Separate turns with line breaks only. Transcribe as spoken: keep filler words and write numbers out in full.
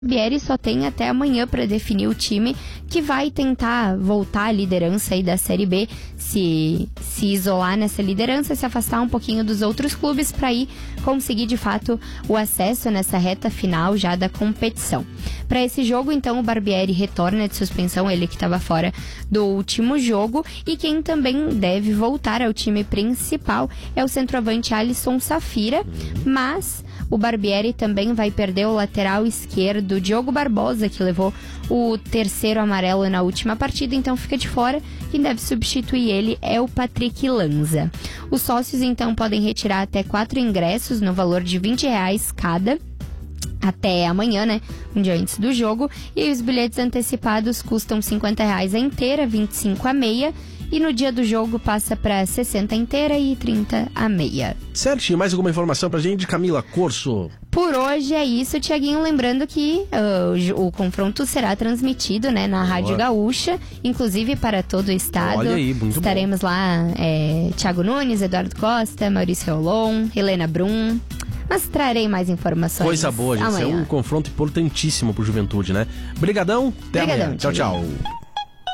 Barbieri só tem até amanhã para definir o time que vai tentar voltar à liderança aí da Série B, se, se isolar nessa liderança, se afastar um pouquinho dos outros clubes para aí conseguir de fato o acesso nessa reta final já da competição. Para esse jogo, então, o Barbieri retorna de suspensão, ele que estava fora do último jogo, e quem também deve voltar ao time principal é o centroavante Alisson Safira, mas o Barbieri também vai perder o lateral esquerdo Diogo Barbosa, que levou o terceiro amarelo na última partida, então fica de fora. Quem deve substituir ele é o Patrick Lanza. Os sócios então podem retirar até quatro ingressos no valor de vinte reais cada, até amanhã, né? Um dia antes do jogo. E os bilhetes antecipados custam cinquenta reais a inteira, vinte e cinco a meia. E no dia do jogo passa para sessenta a inteira e trinta a meia.
Certinho, mais alguma informação pra gente, Camila Corso?
Por hoje é isso, Tiaguinho. Lembrando que uh, o, o confronto será transmitido, né, na Rádio Gaúcha, inclusive para todo o estado.
Olha aí, muito
Estaremos
bom.
lá, é, Thiago Nunes, Eduardo Costa, Maurício Rolon, Helena Brum. Mas trarei mais informações.
Coisa boa, gente.
Amanhã.
É um confronto importantíssimo pro Juventude, né? Brigadão, até
Brigadão,
amanhã. Tchau,
Tiaguinho.
tchau.